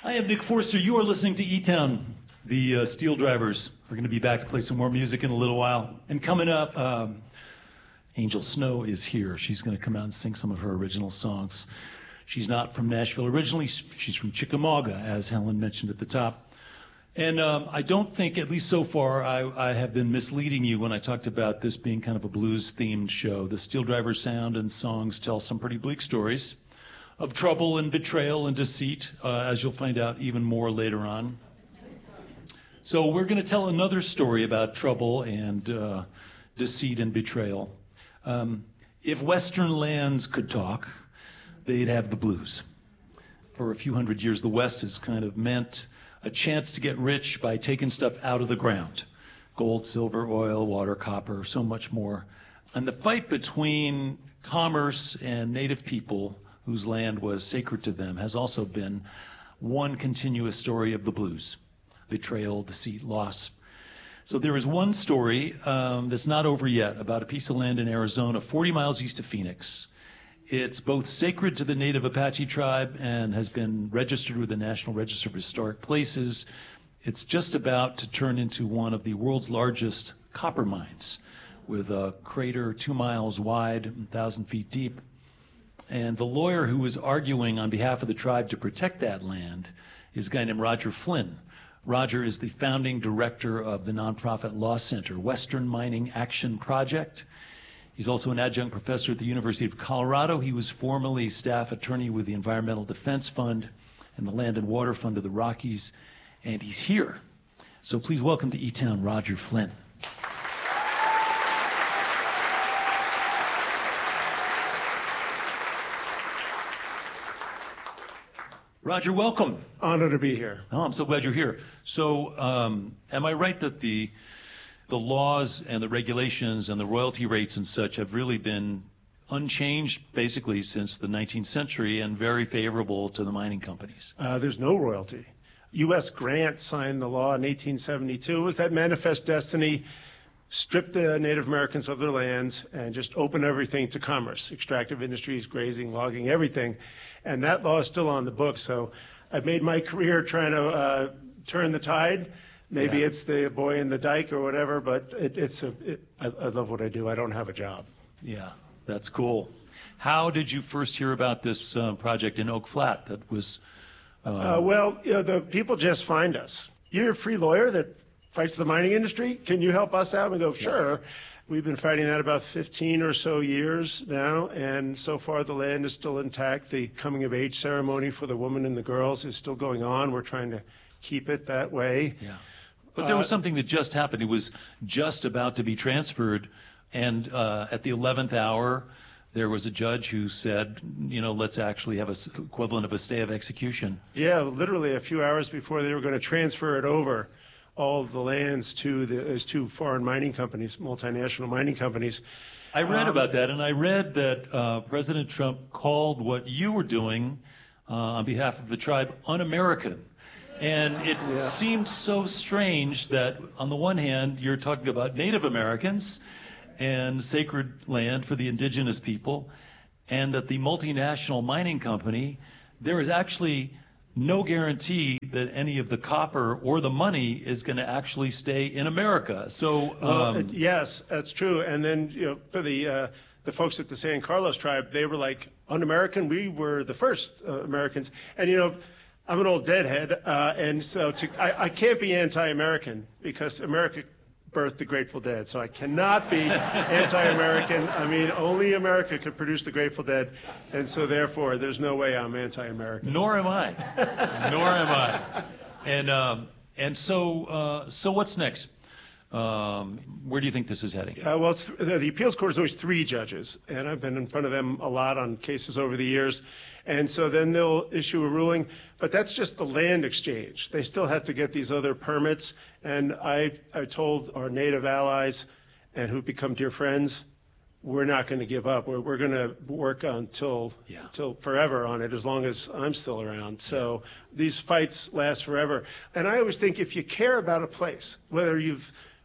I am Nick Forster. You are listening to E-Town. The Steel Drivers are going to be back to play some more music in a little while. And coming up, Angel Snow is here. She's going to come out and sing some of her original songs. She's not from Nashville originally. She's from Chickamauga, as Helen mentioned at the top. And I don't think, at least so far, I have been misleading you when I talked about this being kind of a blues-themed show. The Steel Drivers sound and songs tell some pretty bleak stories of trouble and betrayal and deceit, as you'll find out even more later on. So we're going to tell another story about trouble and deceit and betrayal. If Western lands could talk, they'd have the blues. For a few hundred years, the West has kind of meant a chance to get rich by taking stuff out of the ground. Gold, silver, oil, water, copper, so much more. And the fight between commerce and native people whose land was sacred to them has also been one continuous story of the blues. Betrayal, deceit, loss. So there is one story that's not over yet about a piece of land in Arizona 40 miles east of Phoenix. It's both sacred to the native Apache tribe and has been registered with the National Register of Historic Places. It's just about to turn into one of the world's largest copper mines, with a crater 2 miles wide, 1,000 feet deep. And the lawyer who was arguing on behalf of the tribe to protect that land is a guy named Roger Flynn. Roger is the founding director of the nonprofit law center, Western Mining Action Project. He's also an adjunct professor at the University of Colorado. He was formerly staff attorney with the Environmental Defense Fund and the Land and Water Fund of the Rockies. And he's here. So please welcome to E-Town, Roger Flynn. Roger, welcome. Honor to be here. Oh, I'm so glad you're here. So, am I right that the laws and the regulations and the royalty rates and such have really been unchanged basically since the 19th century and very favorable to the mining companies? There's no royalty. U.S. Grant signed the law in 1872. It was that manifest destiny, strip the Native Americans of their lands and just open everything to commerce, extractive industries, grazing, logging, everything. And that law is still on the books. So I've made my career trying to turn the tide. Maybe it's the boy in the dike or whatever, but I love what I do. I don't have a job. Yeah, that's cool. How did you first hear about this project in Oak Flat that was... Well, the people just find us. You're a free lawyer that fights the mining industry. Can you help us out? And we go, sure. Yeah. We've been fighting that about 15 or so years now, and so far the land is still intact. The coming of age ceremony for the women and the girls is still going on. We're trying to keep it that way. Yeah. But there was something that just happened. It was just about to be transferred, and at the 11th hour, there was a judge who said, let's actually have an equivalent of a stay of execution. Yeah, literally a few hours before they were going to transfer it over, all the lands to those two foreign mining companies, multinational mining companies. I read about that, and I read that President Trump called what you were doing on behalf of the tribe un-American. And it seemed so strange that, on the one hand, you're talking about Native Americans and sacred land for the indigenous people, and that the multinational mining company, there is actually no guarantee that any of the copper or the money is going to actually stay in America. So yes, that's true. And then for the folks at the San Carlos tribe, they were like un-American. We were the first Americans. And I'm an old deadhead, and so I can't be anti-American because America birthed the Grateful Dead, so I cannot be anti-American. I mean, only America could produce the Grateful Dead, and so therefore, there's no way I'm anti-American. Nor am I. Nor am I. And so what's next? Where do you think this is heading? Well, the appeals court is always 3 judges, and I've been in front of them a lot on cases over the years. And so then they'll issue a ruling, but that's just the land exchange. They still have to get these other permits, and I told our Native allies and who've become dear friends, we're not going to give up. We're going to work until forever on it, as long as I'm still around. So these fights last forever. And I always think if you care about a place, whether you've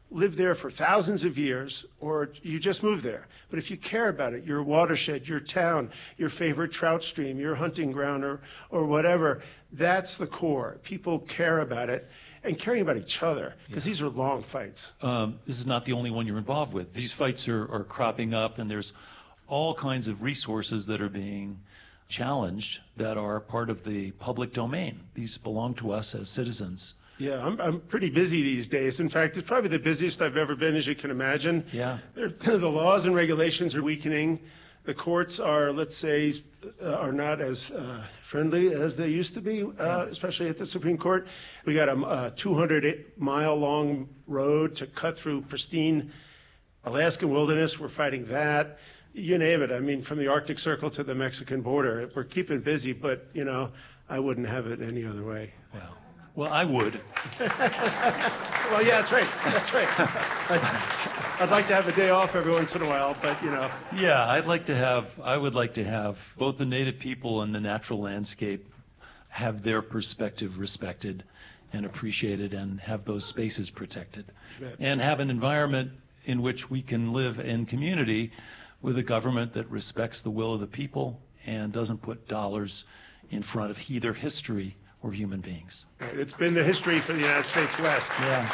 lived there for thousands of years, or you just moved there. But if you care about it, your watershed, your town, your favorite trout stream, your hunting ground, or whatever, that's the core. People care about it and caring about each other, because these are long fights. This is not the only one you're involved with. These fights are cropping up, and there's all kinds of resources that are being challenged that are part of the public domain. These belong to us as citizens. Yeah, I'm pretty busy these days. In fact, it's probably the busiest I've ever been, as you can imagine. Yeah. The laws and regulations are weakening. The courts are, let's say, are not as friendly as they used to be, especially at the Supreme Court. We got a 200-mile-long road to cut through pristine Alaskan wilderness. We're fighting that. You name it. I mean, from the Arctic Circle to the Mexican border. We're keeping busy, but, I wouldn't have it any other way. Wow. Well, I would. Well, yeah, that's right. That's right. I'd like to have a day off every once in a while, but, Yeah, I would like to have both the native people and the natural landscape have their perspective respected and appreciated, and have those spaces protected. And have an environment in which we can live in community with a government that respects the will of the people and doesn't put dollars in front of either history or human beings. Right. It's been the history for the United States West. Yeah.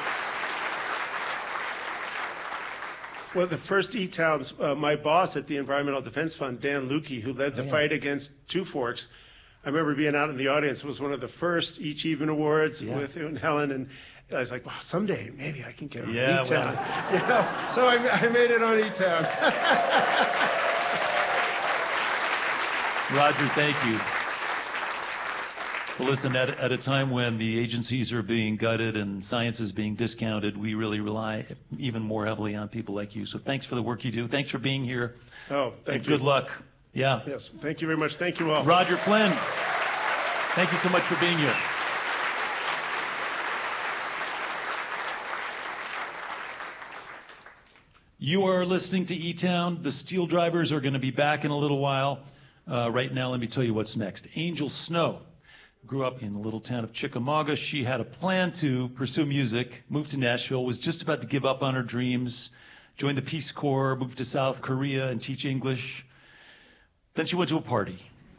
Well, the first E-Towns, my boss at the Environmental Defense Fund, Dan Lukey, who led the fight against Two Forks, I remember being out in the audience. It was one of the first Each-Even Awards with you and Helen, and I was like, wow, someday maybe I can get on E-Town. Well. So I made it on E-Town. Roger, thank you. Well, listen, at a time when the agencies are being gutted and science is being discounted, we really rely even more heavily on people like you. So thanks for the work you do. Thanks for being here. Oh, thank you. Good luck. Yeah. Yes, thank you very much. Thank you all. Roger Flynn, thank you so much for being here. You are listening to E-Town. The Steel Drivers are going to be back in a little while. Right now, let me tell you what's next. Angel Snow grew up in the little town of Chickamauga. She had a plan to pursue music, moved to Nashville, was just about to give up on her dreams, joined the Peace Corps, moved to South Korea and teach English. Then she went to a party,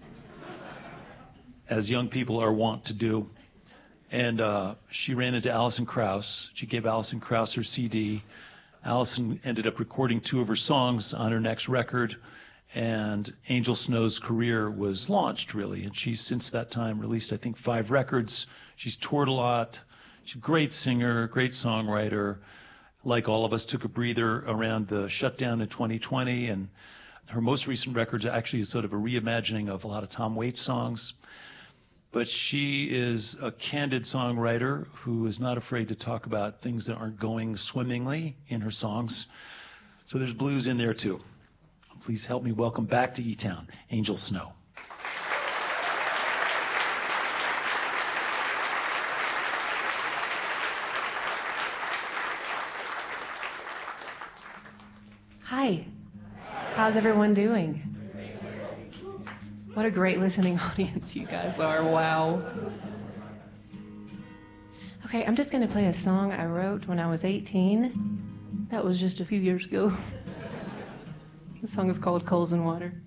as young people are wont to do. And she ran into Alison Krauss. She gave Alison Krauss her CD. Alison ended up recording 2 of her songs on her next record. And Angel Snow's career was launched, really. And she's, since that time, released, I think, 5 records. She's toured a lot. She's a great singer, great songwriter. Like all of us, took a breather around the shutdown in 2020. And her most recent records are actually sort of a reimagining of a lot of Tom Waits songs. But she is a candid songwriter who is not afraid to talk about things that aren't going swimmingly in her songs. So there's blues in there, too. Please help me welcome back to E-Town, Angel Snow. Hi. How's everyone doing? What a great listening audience you guys are. Wow. Okay, I'm just going to play a song I wrote when I was 18. That was just a few years ago. The song is called Coals and Water.